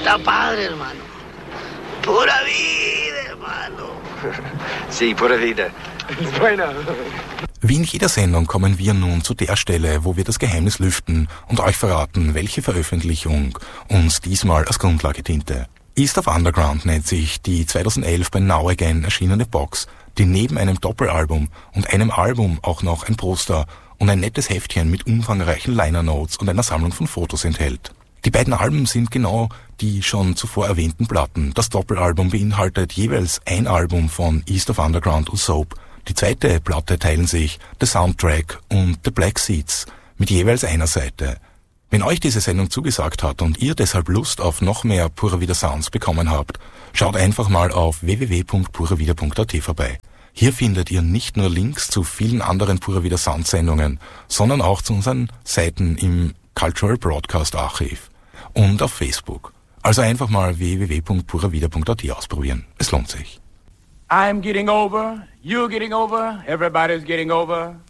Está padre, hermano. Pura vida, hermano. Sí, pura vida. Bueno. Wie in jeder Sendung kommen wir nun zu der Stelle, wo wir das Geheimnis lüften und euch verraten, welche Veröffentlichung uns diesmal als Grundlage diente. East of Underground nennt sich die 2011 bei Now Again erschienene Box, die neben einem Doppelalbum und einem Album auch noch ein Poster und ein nettes Heftchen mit umfangreichen Liner Notes und einer Sammlung von Fotos enthält. Die beiden Alben sind genau die schon zuvor erwähnten Platten. Das Doppelalbum beinhaltet jeweils ein Album von East of Underground und Soap. Die zweite Platte teilen sich The Soundtrack und The Black Seeds mit jeweils einer Seite. Wenn euch diese Sendung zugesagt hat und ihr deshalb Lust auf noch mehr Pura Vida Sounds bekommen habt, schaut einfach mal auf www.puravida.at vorbei. Hier findet ihr nicht nur Links zu vielen anderen Pura Vida Sound Sendungen, sondern auch zu unseren Seiten im Cultural Broadcast Archiv und auf Facebook. Also einfach mal www.puravida.at ausprobieren. Es lohnt sich. I'm getting over, you're getting over, everybody's getting over.